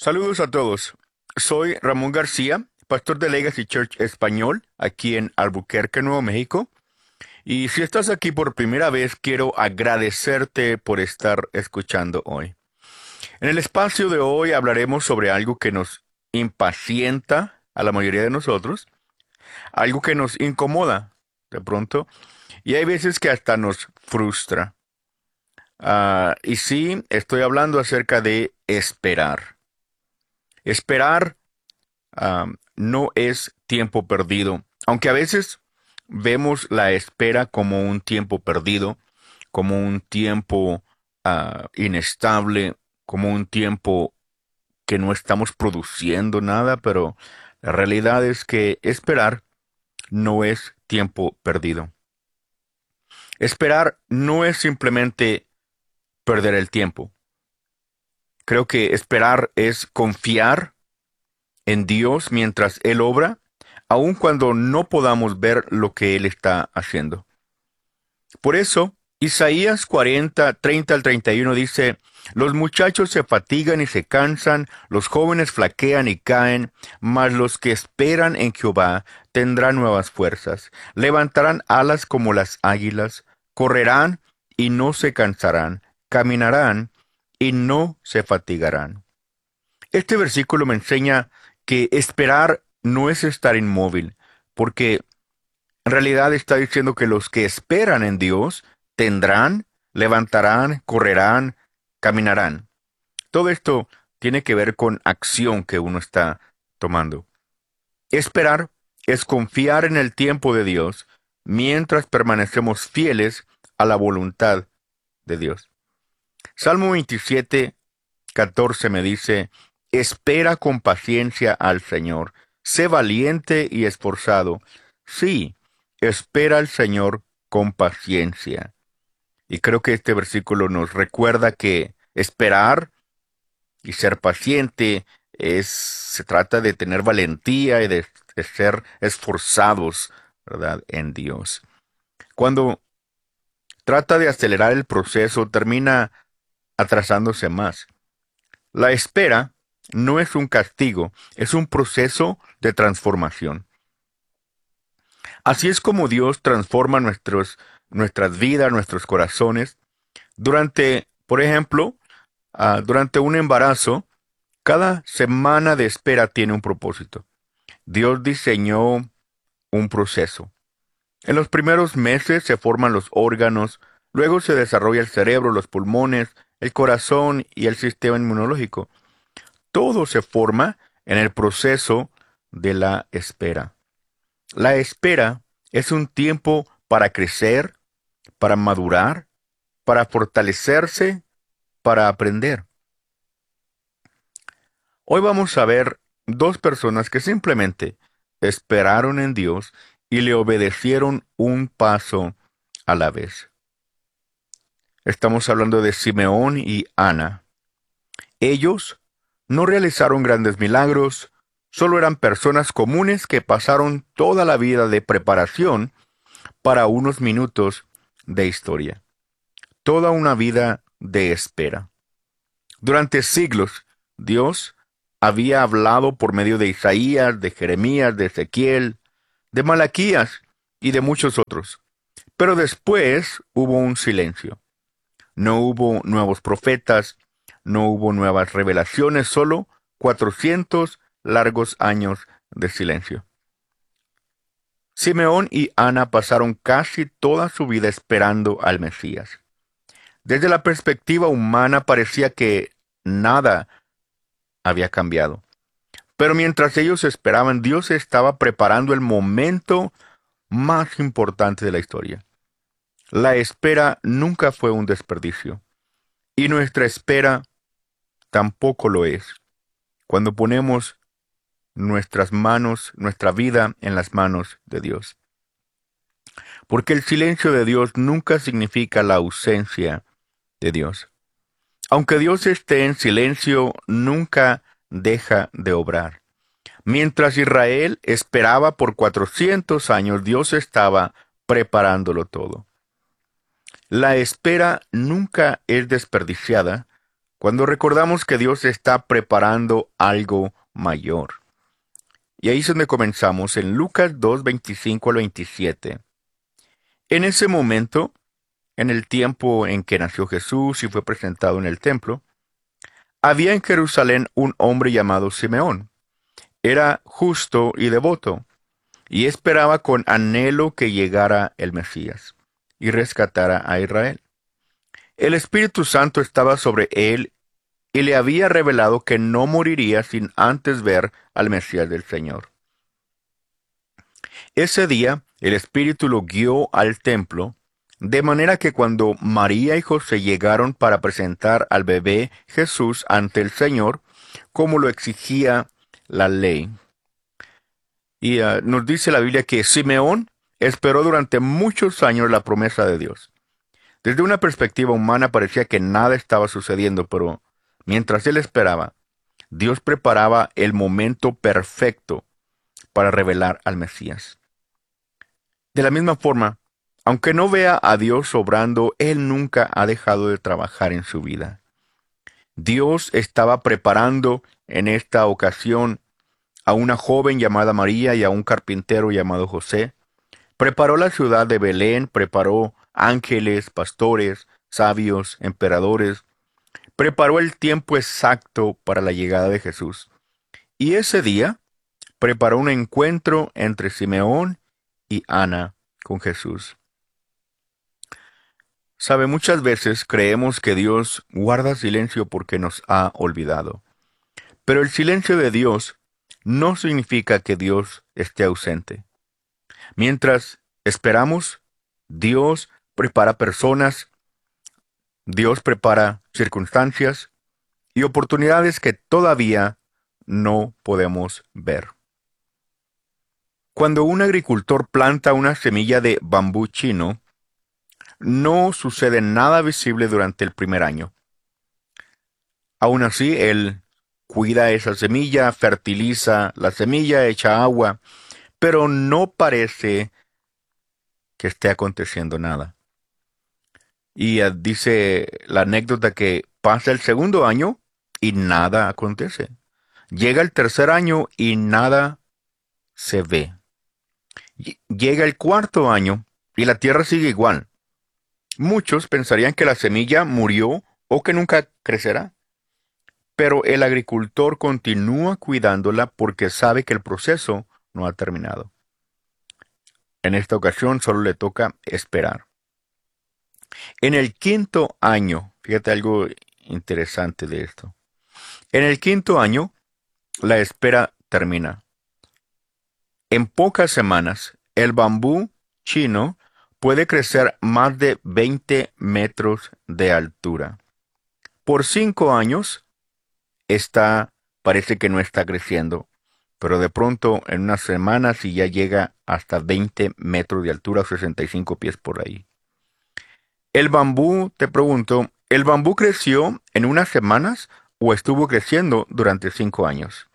Saludos a todos. Soy Ramón García, pastor de Legacy Church Español, aquí en Albuquerque, Nuevo México. Y si estás aquí por primera vez, quiero agradecerte por estar escuchando hoy. En el espacio de hoy hablaremos sobre algo que nos impacienta a la mayoría de nosotros, algo que nos incomoda de pronto, y hay veces que hasta nos frustra. Y sí, estoy hablando acerca de esperar. Esperar no es tiempo perdido, aunque a veces vemos la espera como un tiempo perdido, como un tiempo inestable, como un tiempo que no estamos produciendo nada, pero la realidad es que esperar no es tiempo perdido. Esperar no es simplemente perder el tiempo. Creo que esperar es confiar en Dios mientras Él obra, aun cuando no podamos ver lo que Él está haciendo. Por eso, Isaías 40, 30 al 31 dice, los muchachos se fatigan y se cansan, los jóvenes flaquean y caen, mas los que esperan en Jehová tendrán nuevas fuerzas, levantarán alas como las águilas, correrán y no se cansarán, caminarán y no se fatigarán. Este versículo me enseña que esperar no es estar inmóvil, porque en realidad está diciendo que los que esperan en Dios tendrán, levantarán, correrán, caminarán. Todo esto tiene que ver con acción que uno está tomando. Esperar es confiar en el tiempo de Dios mientras permanecemos fieles a la voluntad de Dios. Salmo 27, 14 me dice, espera con paciencia al Señor, sé valiente y esforzado. Sí, espera al Señor con paciencia. Y creo que este versículo nos recuerda que esperar y ser paciente se trata de tener valentía y de ser esforzados, ¿verdad? En Dios. Cuando trata de acelerar el proceso, termina atrasándose más. La espera no es un castigo, es un proceso de transformación. Así es como Dios transforma nuestras vidas, nuestros corazones. Por ejemplo, durante un embarazo, cada semana de espera tiene un propósito. Dios diseñó un proceso. En los primeros meses se forman los órganos, luego se desarrolla el cerebro, los pulmones, el corazón y el sistema inmunológico. Todo se forma en el proceso de la espera. La espera es un tiempo para crecer, para madurar, para fortalecerse, para aprender. Hoy vamos a ver dos personas que simplemente esperaron en Dios y le obedecieron un paso a la vez. Estamos hablando de Simeón y Ana. Ellos no realizaron grandes milagros, solo eran personas comunes que pasaron toda la vida de preparación para unos minutos de historia. Toda una vida de espera. Durante siglos, Dios había hablado por medio de Isaías, de Jeremías, de Ezequiel, de Malaquías y de muchos otros. Pero después hubo un silencio. No hubo nuevos profetas, no hubo nuevas revelaciones, solo 400 largos años de silencio. Simeón y Ana pasaron casi toda su vida esperando al Mesías. Desde la perspectiva humana parecía que nada había cambiado. Pero mientras ellos esperaban, Dios estaba preparando el momento más importante de la historia. La espera nunca fue un desperdicio. Y nuestra espera tampoco lo es. Cuando ponemos nuestras manos, nuestra vida en las manos de Dios. Porque el silencio de Dios nunca significa la ausencia de Dios. Aunque Dios esté en silencio, nunca deja de obrar. Mientras Israel esperaba por 400 años, Dios estaba preparándolo todo. La espera nunca es desperdiciada cuando recordamos que Dios está preparando algo mayor. Y ahí es donde comenzamos, en Lucas 2, 25 al 27. En ese momento, en el tiempo en que nació Jesús y fue presentado en el templo, había en Jerusalén un hombre llamado Simeón. Era justo y devoto, y esperaba con anhelo que llegara el Mesías y rescatara a Israel. El Espíritu Santo estaba sobre él y le había revelado que no moriría sin antes ver al Mesías del Señor. Ese día el Espíritu lo guió al templo, de manera que cuando María y José llegaron para presentar al bebé Jesús ante el Señor, como lo exigía la ley. Y nos dice la Biblia que Simeón esperó durante muchos años la promesa de Dios. Desde una perspectiva humana parecía que nada estaba sucediendo, pero mientras él esperaba, Dios preparaba el momento perfecto para revelar al Mesías. De la misma forma, aunque no vea a Dios obrando, él nunca ha dejado de trabajar en su vida. Dios estaba preparando en esta ocasión a una joven llamada María y a un carpintero llamado José. Preparó la ciudad de Belén, preparó ángeles, pastores, sabios, emperadores. Preparó el tiempo exacto para la llegada de Jesús. Y ese día preparó un encuentro entre Simeón y Ana con Jesús. Sabe, muchas veces creemos que Dios guarda silencio porque nos ha olvidado. Pero el silencio de Dios no significa que Dios esté ausente. Mientras esperamos, Dios prepara personas, Dios prepara circunstancias y oportunidades que todavía no podemos ver. Cuando un agricultor planta una semilla de bambú chino, no sucede nada visible durante el primer año. Aún así, él cuida esa semilla, fertiliza la semilla, echa agua, pero no parece que esté aconteciendo nada. Y dice la anécdota que pasa el segundo año y nada acontece. Llega el tercer año y nada se ve. Llega el cuarto año y la tierra sigue igual. Muchos pensarían que la semilla murió o que nunca crecerá. Pero el agricultor continúa cuidándola porque sabe que el proceso no ha terminado. En esta ocasión solo le toca esperar. En el quinto año, fíjate algo interesante de esto. En el quinto año, la espera termina. En pocas semanas, el bambú chino puede crecer más de 20 metros de altura. Por 5 años, parece que no está creciendo, pero de pronto en unas semanas y ya llega hasta 20 metros de altura, o 65 pies por ahí. El bambú, te pregunto, ¿el bambú creció en unas semanas o estuvo creciendo durante 5 años?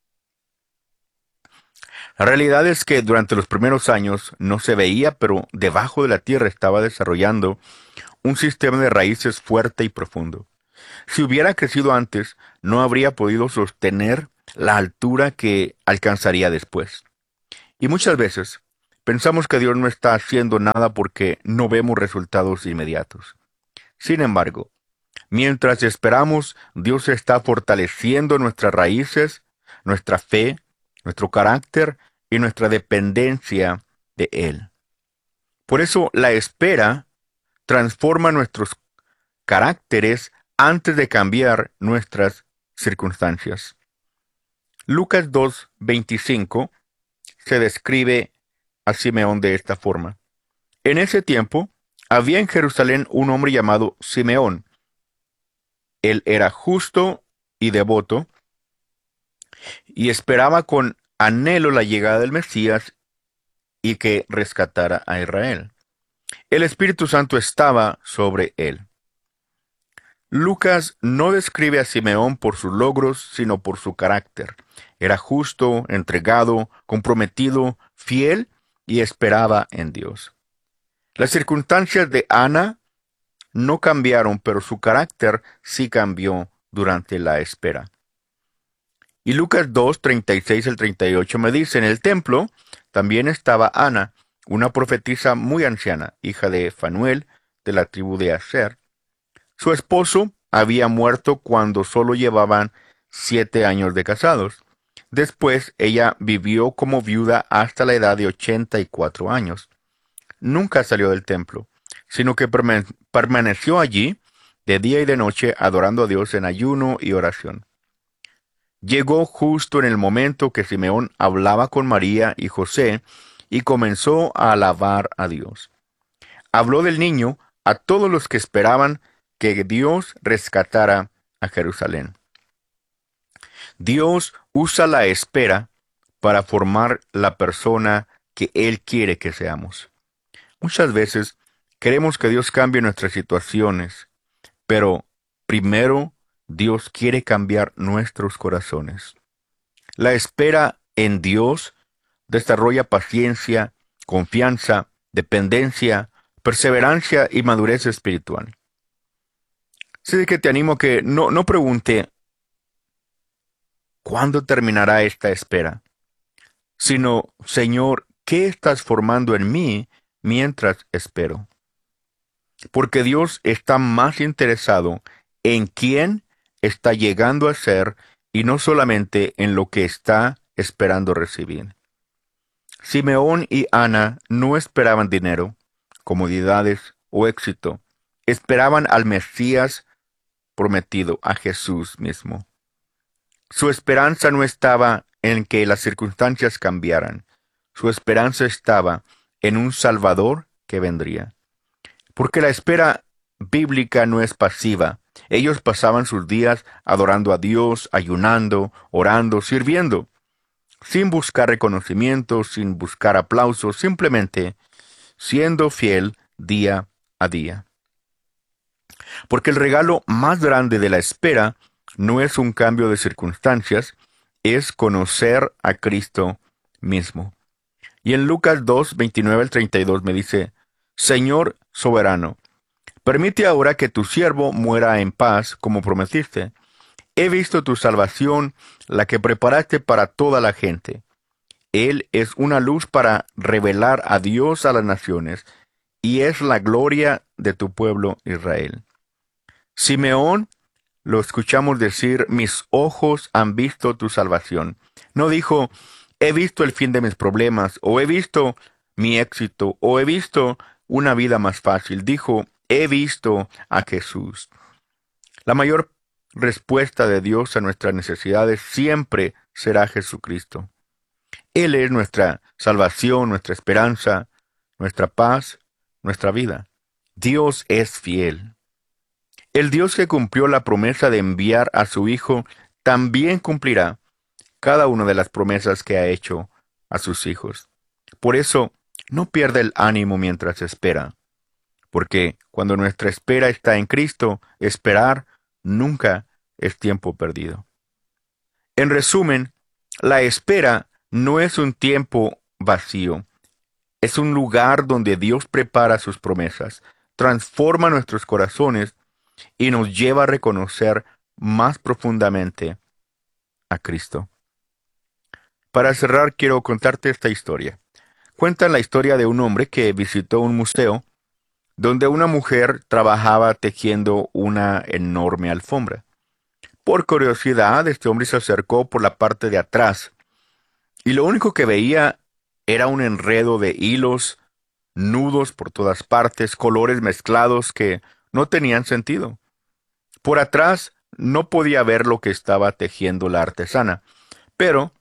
La realidad es que durante los primeros años no se veía, pero debajo de la tierra estaba desarrollando un sistema de raíces fuerte y profundo. Si hubiera crecido antes, no habría podido sostener la altura que alcanzaría después. Y muchas veces pensamos que Dios no está haciendo nada porque no vemos resultados inmediatos. Sin embargo, mientras esperamos, Dios está fortaleciendo nuestras raíces, nuestra fe, nuestro carácter y nuestra dependencia de Él. Por eso la espera transforma nuestros caracteres antes de cambiar nuestras circunstancias. Lucas 2:25 se describe a Simeón de esta forma. En ese tiempo había en Jerusalén un hombre llamado Simeón. Él era justo y devoto y esperaba con anhelo la llegada del Mesías y que rescatara a Israel. El Espíritu Santo estaba sobre él. Lucas no describe a Simeón por sus logros, sino por su carácter. Era justo, entregado, comprometido, fiel y esperaba en Dios. Las circunstancias de Ana no cambiaron, pero su carácter sí cambió durante la espera. Y Lucas 2, 36 al 38 me dice, en el templo también estaba Ana, una profetisa muy anciana, hija de Fanuel, de la tribu de Aser. Su esposo había muerto cuando solo llevaban 7 años de casados. Después ella vivió como viuda hasta la edad de 84 años. Nunca salió del templo, sino que permaneció allí de día y de noche adorando a Dios en ayuno y oración. Llegó justo en el momento que Simeón hablaba con María y José y comenzó a alabar a Dios. Habló del niño a todos los que esperaban que Dios rescatara a Jerusalén. Dios usa la espera para formar la persona que Él quiere que seamos. Muchas veces queremos que Dios cambie nuestras situaciones, pero primero Dios quiere cambiar nuestros corazones. La espera en Dios desarrolla paciencia, confianza, dependencia, perseverancia y madurez espiritual. Así que te animo que no pregunte ¿cuándo terminará esta espera? Sino, Señor, ¿qué estás formando en mí mientras espero? Porque Dios está más interesado en quién está llegando a ser y no solamente en lo que está esperando recibir. Simeón y Ana no esperaban dinero, comodidades o éxito. Esperaban al Mesías prometido, a Jesús mismo. Su esperanza no estaba en que las circunstancias cambiaran. Su esperanza estaba en un Salvador que vendría. Porque la espera bíblica no es pasiva. Ellos pasaban sus días adorando a Dios, ayunando, orando, sirviendo, sin buscar reconocimiento, sin buscar aplausos, simplemente siendo fiel día a día. Porque el regalo más grande de la espera no es un cambio de circunstancias, es conocer a Cristo mismo. Y en Lucas 2, 29 al 32 me dice, Señor soberano, permite ahora que tu siervo muera en paz, como prometiste. He visto tu salvación, la que preparaste para toda la gente. Él es una luz para revelar a Dios a las naciones, y es la gloria de tu pueblo Israel. Simeón lo escuchamos decir, mis ojos han visto tu salvación. No dijo, he visto el fin de mis problemas, o he visto mi éxito, o he visto una vida más fácil. Dijo, he visto a Jesús. La mayor respuesta de Dios a nuestras necesidades siempre será Jesucristo. Él es nuestra salvación, nuestra esperanza, nuestra paz, nuestra vida. Dios es fiel. El Dios que cumplió la promesa de enviar a su Hijo también cumplirá cada una de las promesas que ha hecho a sus hijos. Por eso, no pierda el ánimo mientras espera, porque cuando nuestra espera está en Cristo, esperar nunca es tiempo perdido. En resumen, la espera no es un tiempo vacío, es un lugar donde Dios prepara sus promesas, transforma nuestros corazones y nos lleva a reconocer más profundamente a Cristo. Para cerrar, quiero contarte esta historia. Cuentan la historia de un hombre que visitó un museo donde una mujer trabajaba tejiendo una enorme alfombra. Por curiosidad, este hombre se acercó por la parte de atrás y lo único que veía era un enredo de hilos, nudos por todas partes, colores mezclados que no tenían sentido. Por atrás no podía ver lo que estaba tejiendo la artesana, pero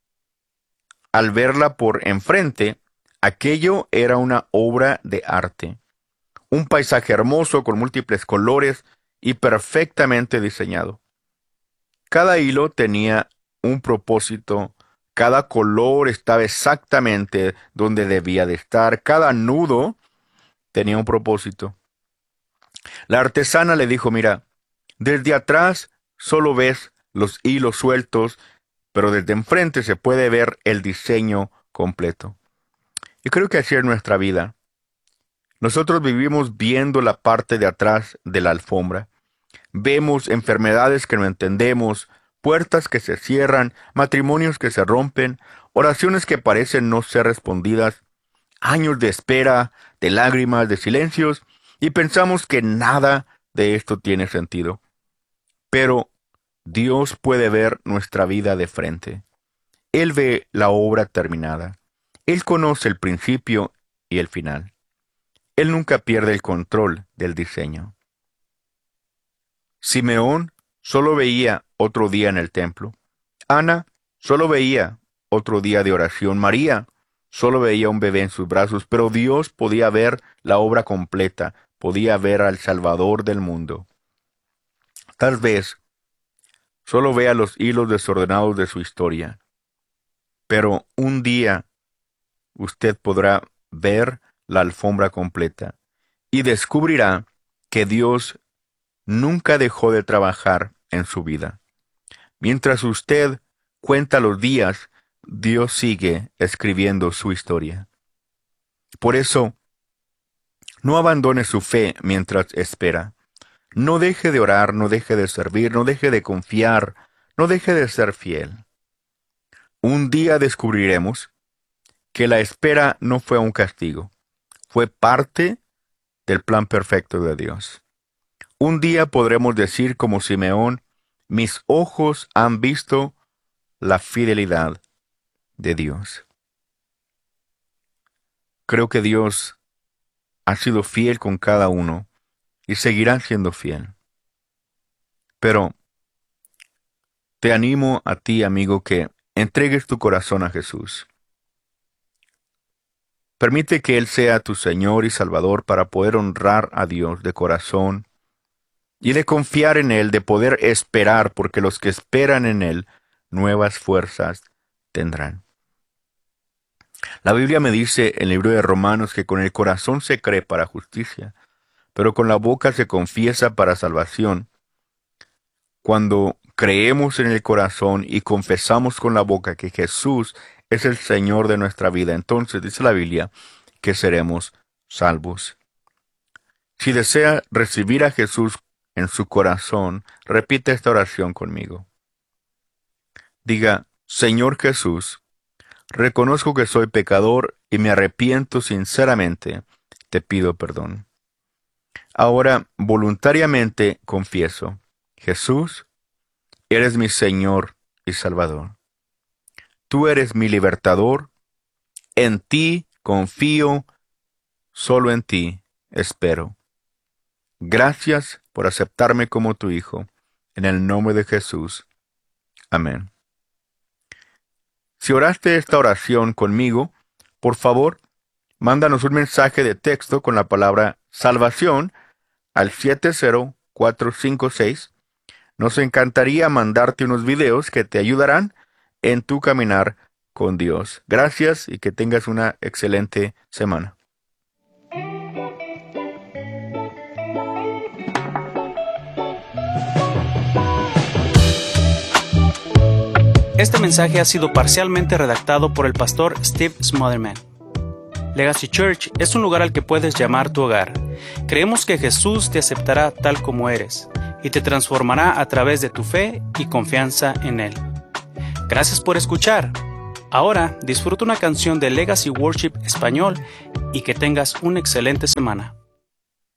al verla por enfrente, aquello era una obra de arte. Un paisaje hermoso con múltiples colores y perfectamente diseñado. Cada hilo tenía un propósito, cada color estaba exactamente donde debía de estar, cada nudo tenía un propósito. La artesana le dijo, mira, desde atrás solo ves los hilos sueltos, pero desde enfrente se puede ver el diseño completo. Yo creo que así es nuestra vida. Nosotros vivimos viendo la parte de atrás de la alfombra, Vemos enfermedades que no entendemos, puertas que se cierran, matrimonios que se rompen, oraciones que parecen no ser respondidas, años de espera, de lágrimas, de silencios, y pensamos que nada de esto tiene sentido. Pero Dios puede ver nuestra vida de frente. Él ve la obra terminada. Él conoce el principio y el final. Él nunca pierde el control del diseño. Simeón solo veía otro día en el templo. Ana solo veía otro día de oración. María solo veía un bebé en sus brazos, pero Dios podía ver la obra completa, podía ver al Salvador del mundo. Tal vez solo vea los hilos desordenados de su historia, pero un día usted podrá ver la alfombra completa y descubrirá que Dios nunca dejó de trabajar en su vida. Mientras usted cuenta los días, Dios sigue escribiendo su historia. Por eso, no abandone su fe mientras espera. No deje de orar, no deje de servir, no deje de confiar, no deje de ser fiel. Un día descubriremos que la espera no fue un castigo, fue parte del plan perfecto de Dios. Un día podremos decir como Simeón, mis ojos han visto la fidelidad de Dios. Creo que Dios ha sido fiel con cada uno y seguirá siendo fiel. Pero te animo a ti, amigo, que entregues tu corazón a Jesús. Permite que Él sea tu Señor y Salvador para poder honrar a Dios de corazón y de confiar en Él, de poder esperar, porque los que esperan en Él, nuevas fuerzas tendrán. La Biblia me dice en el libro de Romanos que con el corazón se cree para justicia, pero con la boca se confiesa para salvación. Cuando creemos en el corazón y confesamos con la boca que Jesús es el Señor de nuestra vida, entonces dice la Biblia que seremos salvos. Si desea recibir a Jesús en su corazón, repite esta oración conmigo. Diga, Señor Jesús, reconozco que soy pecador y me arrepiento sinceramente, te pido perdón. Ahora voluntariamente confieso, Jesús, eres mi Señor y Salvador. Tú eres mi libertador, en ti confío, solo en ti espero. Gracias por aceptarme como tu Hijo, en el nombre de Jesús. Amén. Si oraste esta oración conmigo, por favor, mándanos un mensaje de texto con la palabra salvación al 70456. Nos encantaría mandarte unos videos que te ayudarán en tu caminar con Dios. Gracias y que tengas una excelente semana. Este mensaje ha sido parcialmente redactado por el pastor Steve Smotherman. Legacy Church es un lugar al que puedes llamar tu hogar. Creemos que Jesús te aceptará tal como eres y te transformará a través de tu fe y confianza en Él. Gracias por escuchar. Ahora disfruta una canción de Legacy Worship Español y que tengas una excelente semana.